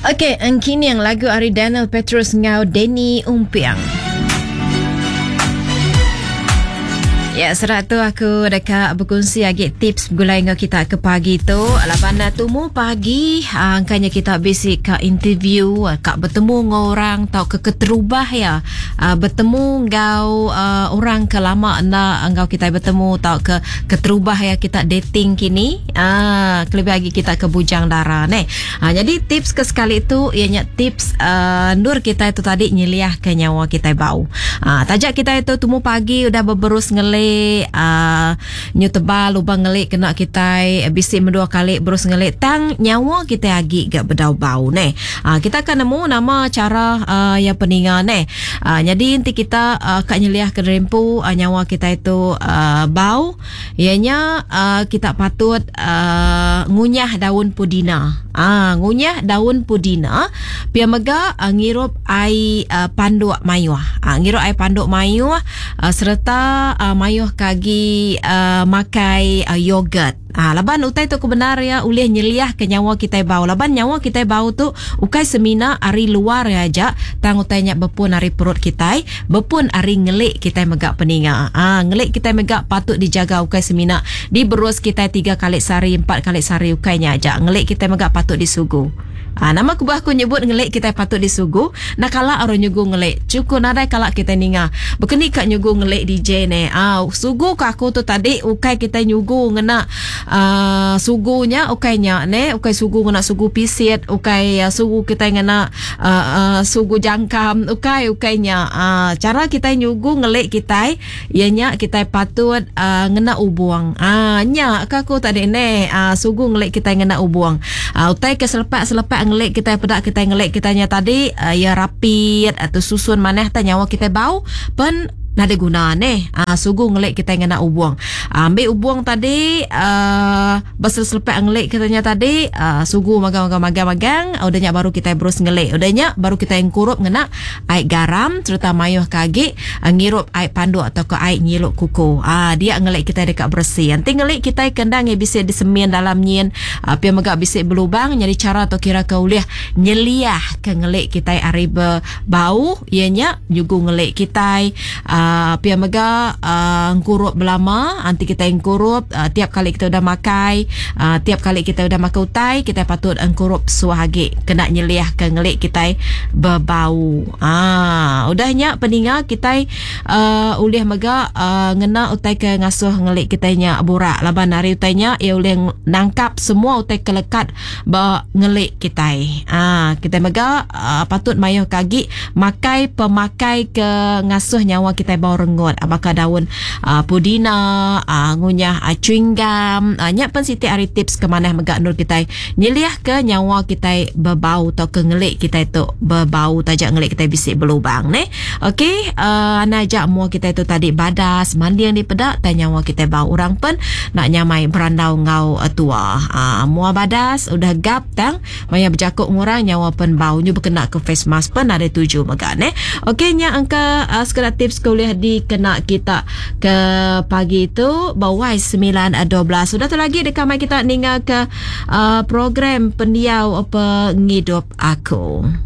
Okey, kini yang lagu Ari Daniel Petrus ngau Denny Umpiang. Ya, serat tu aku dekat berkongsi agak tips gulai dengan kita ke pagi tu. Lapan tumu pagi, angkanya kita basic ke interview, kak bertemu dengan orang tau ke keterubah ya. Bertemu ngau orang ke lama na ngau kita bertemu tau ke keterubah ya kita dating kini. Lebih lagi kita ke bujang darah ne. Jadi tips ke sekali tu ianya tips nur kita itu tadi nyeliah ke nyawa kita bau. Tajak kita itu tumu pagi udah berberus ngelik nyu tebal lubang ngelik kena kita bisik mendua kali berus ngelik tang nyawa kita agi gak bedau bau ne. Kita akan nemu nama cara yang peningan ne. Jadi nanti kita kak nyeliah ke rempu nyawa kita itu bau ianya kita patut ngunyah daun pudina. Ngunyah daun pudina pia mega ngirup ai panduk mayuah. Ngirup ai panduk mayuah serta mayuh kagi makai yogurt. Laban utai tu kebenar ya ulih nyeliah ke nyawa kita bau. Laban nyawa kita bau tu ukai semina ari luar ya aja tang utainya bepun ari perut kita, bepun ari ngelik kita megak peninga. Ngelik kita megak patut dijaga ukai semina. Di berus kita 3 kali sehari, 4 kali sehari ukainya aja. Ngelik kita megak patut disugu. Nama kubah aku nyebut ngelik kita patut disugu. Nak kala orang nyugu ngelik. Cukup nadai kala kita ninga. Bekeni kak nyugu ngelik DJ ne. Sugu ka aku tu tadi ukai kita nyugu ngena sugunya ukainya ne. Ukai sugu ngena sugu pisit. Ukai sugu kita ngena sugu jangkam. Ukainya. Cara kita nyugu ngelik kita ianya kita patut ngena ubuang. Nya ka aku tadi ne. Sugu ngelik kita ngena ubuang. Utai ke selepak ngelik kita pedak kita ngelik kitanya tadi ya rapid atau susun maneh ta nyawa kita bau pen nada guna ne. Sugu ngelik kita ngena ubuang. Ambil ubuang tadi basel selepak ngelik kitanya tadi sugu magang udahnya baru kita berus ngelik. Udahnya baru kita yang kurup ngena air garam serta mayuh kagi ngirup air panduk atau ke air nyiluk kuku. Dia ngelik kita dekat bersih. Nanti ngelik kita kendang yang bisa disemin dalam nyin pia megak bisa berlubang. Jadi cara atau kira ke uliah nyeliah ke ngelik kita ari bau ianya nyugu ngelik kita pia mega ngkurup belama nanti kita ngkurup tiap kali kita udah makai tiap kali kita udah makai utai kita patut ngkurup suahagi kena nyeliah ke ngelik kita berbau. Udahnya peninga kita ulih mega ngena utai ke ngasuh ngelik kitanya burak laban hari utainya ia ulih nangkap semua utai kelekat ngelik kita. Kita mega patut mayuh kagi makai pemakai ke ngasuh nyawa kita bau rengut apakah daun pudina ngunyah chewing gum nyak pen siti ari tips ke mana megak nur kita nyeliah ke nyawa kita berbau atau ke ngelik kita itu berbau tajak ngelik kita bisik berlubang ne. Okey, ana ajak mua kita itu tadi badas mandi yang dipedak dan nyawa kita bau orang pen nak nyamai berandau ngau tua. Mua badas udah gap tang maya berjakuk ngurang nyawa pen bau nyu berkena ke face mask pen ada 7 megak ne. Okey, nya angka sekedar tips kuliah di kena kita ke pagi itu bawai 9.12 sudah tu lagi dekat mai kita ningal ke program pendiau apa ngidup aku.